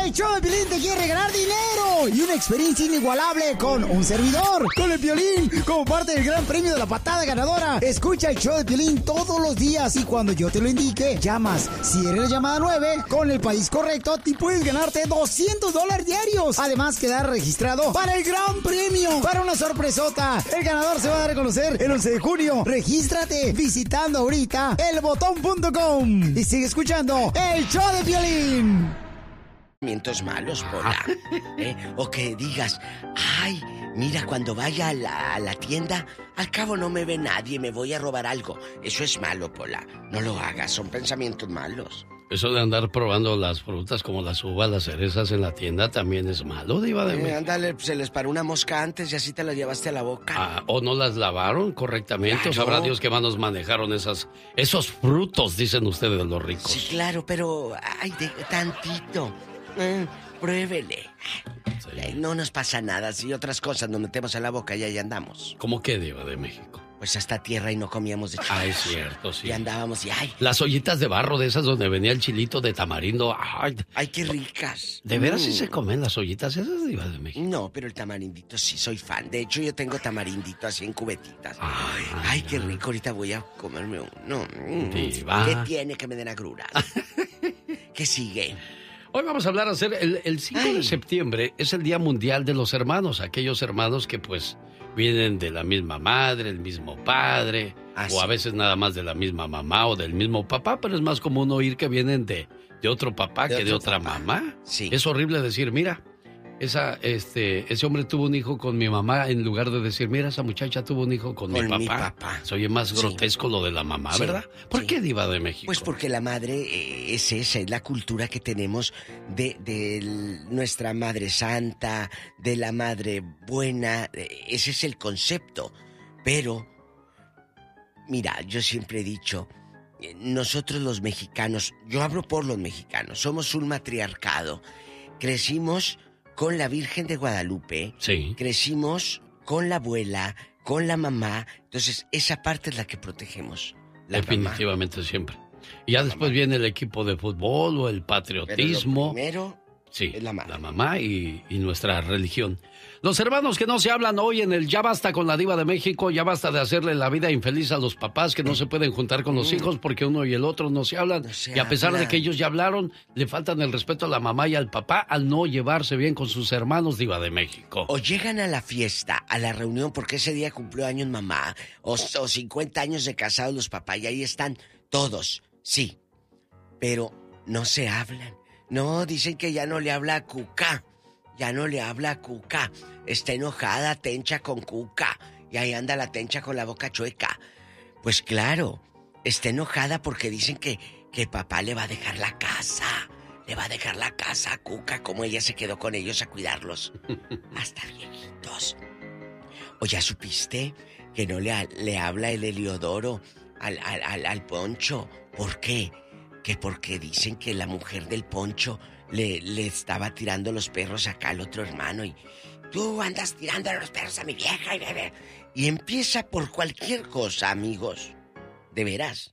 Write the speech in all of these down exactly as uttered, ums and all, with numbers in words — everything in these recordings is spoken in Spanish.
El show de Piolín te quiere regalar dinero y una experiencia inigualable con un servidor, con el Piolín, como parte del gran premio de la patada ganadora. Escucha el show de Piolín todos los días y cuando yo te lo indique, llamas. Si eres la llamada nueve, con el país correcto, te puedes ganarte doscientos dólares diarios. Además, quedar registrado para el gran premio, para una sorpresota. El ganador se va a dar a conocer el once de junio. Regístrate visitando ahorita el botón punto com y sigue escuchando el show de Piolín. Malos, Pola. ¿Eh? O que digas, ay, mira, cuando vaya a la, a la tienda, al cabo no me ve nadie, me voy a robar algo. Eso es malo, Pola. No lo hagas, son pensamientos malos. Eso de andar probando las frutas como las uvas, las cerezas en la tienda también es malo, Diva de México. Eh, ándale, se les paró una mosca antes y así te la llevaste a la boca. Ah, o no las lavaron correctamente, claro. O sabrá Dios qué manos manejaron esas, esos frutos, dicen ustedes, los ricos. Sí, claro, pero, ay, de, tantito. Mm, pruébele. Sí. No nos pasa nada. Si otras cosas nos metemos a la boca y ahí andamos. ¿Cómo qué, Diva de México? Pues hasta tierra y no comíamos de chiquitos. Ah, es cierto, sí. Y andábamos y ay. Las ollitas de barro de esas donde venía el chilito de tamarindo. Ay, ay qué ricas. ¿De veras mm. sí se comen las ollitas esas, Diva de México? No, pero el tamarindito sí soy fan. De hecho, yo tengo tamarindito así en cubetitas. Ay, ay, ay qué rico. Ahorita voy a comerme uno. Mm. Diva. ¿Qué tiene que me den agruras? ¿Qué sigue? Hoy vamos a hablar, a hacer el, el cinco Ay. de septiembre es el Día Mundial de los Hermanos, aquellos hermanos que pues vienen de la misma madre, el mismo padre, ah, o a veces nada más de la misma mamá o del mismo papá, pero es más común oír que vienen de, de otro papá de que otro de otra papá. mamá. Sí. Es horrible decir, mira, esa, este, ese hombre tuvo un hijo con mi mamá, en lugar de decir, mira, esa muchacha tuvo un hijo con, con mi, papá. mi papá. Se oye más grotesco sí. lo de la mamá, sí. ¿verdad? ¿Por sí. qué, Diva de México? Pues porque la madre eh, es esa, es la cultura que tenemos de, de nuestra madre santa, de la madre buena, eh, ese es el concepto. Pero, mira, yo siempre he dicho, eh, nosotros los mexicanos, yo hablo por los mexicanos, somos un matriarcado, crecimos con la Virgen de Guadalupe, sí. crecimos con la abuela, con la mamá, entonces esa parte es la que protegemos. La Definitivamente mamá. siempre. Y ya la después mamá. viene el equipo de fútbol o el patriotismo. Pero lo primero sí, es la mamá. La mamá y, y nuestra religión. Los hermanos que no se hablan hoy en el Ya Basta con la Diva de México, ya basta de hacerle la vida infeliz a los papás que no se pueden juntar con los hijos porque uno y el otro no se hablan. No se y a pesar habla. de que ellos ya hablaron, le faltan el respeto a la mamá y al papá al no llevarse bien con sus hermanos, Diva de México. O llegan a la fiesta, a la reunión, porque ese día cumplió años mamá, o, o cincuenta años de casados los papás, y ahí están todos, sí, pero no se hablan. No, dicen que ya no le habla a Cuca. Ya no le habla a Cuca. Está enojada Tencha con Cuca. Y ahí anda la Tencha con la boca chueca. Pues claro, está enojada porque dicen que, que papá le va a dejar la casa. Le va a dejar la casa a Cuca, como ella se quedó con ellos a cuidarlos. Hasta viejitos. ¿O ya supiste que no le, le habla el Heliodoro al, al, al, al Poncho? ¿Por qué? Que porque dicen que la mujer del Poncho le, le estaba tirando los perros acá al otro hermano y tú andas tirando los perros a mi vieja y bebé. Y empieza por cualquier cosa, amigos. De veras.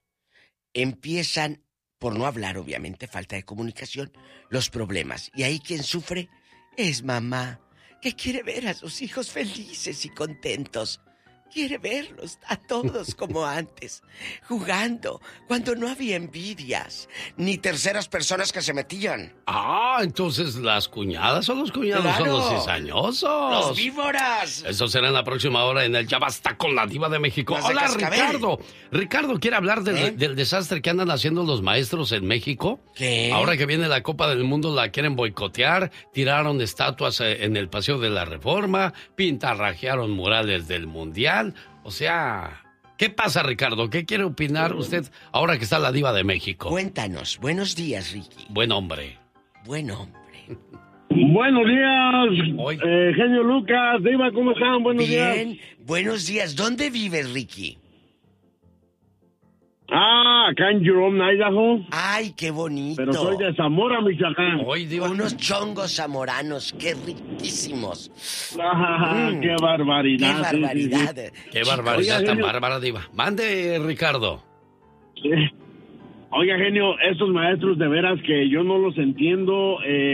Empiezan, por no hablar, obviamente, falta de comunicación, los problemas. Y ahí quien sufre es mamá, que quiere ver a sus hijos felices y contentos. Quiere verlos a todos como antes, jugando, cuando no había envidias, ni terceras personas que se metían. Ah, entonces las cuñadas o los cuñados claro. son los cizañosos. ¡Los víboras! Eso será en la próxima hora en el Ya Basta con la Diva de México. Hola, de Ricardo. Ricardo, ¿quiere hablar del, ¿Eh? del desastre que andan haciendo los maestros en México? ¿Qué? Ahora que viene la Copa del Mundo la quieren boicotear, tiraron estatuas en el Paseo de la Reforma, pintarrajearon murales del Mundial. O sea, ¿qué pasa, Ricardo? ¿Qué quiere opinar usted ahora que está la Diva de México? Cuéntanos. Buenos días, Ricky. Buen hombre. Buen hombre. Buenos días, eh, genio Lucas, Diva, ¿cómo están? Buenos Bien. días. Bien, buenos días. ¿Dónde vives, Ricky? Ah, acá en Jerome, Idaho. Ay, qué bonito. Pero soy de Zamora, Michoacán. Hoy, Diva. Unos chongos zamoranos, qué riquísimos. Ah, mm. Qué barbaridad. Qué barbaridad. Sí, sí, sí. Qué barbaridad Oiga, tan genio. bárbara, Diva. Mande, Ricardo. Sí. Oiga, genio, estos maestros de veras que yo no los entiendo. Eh,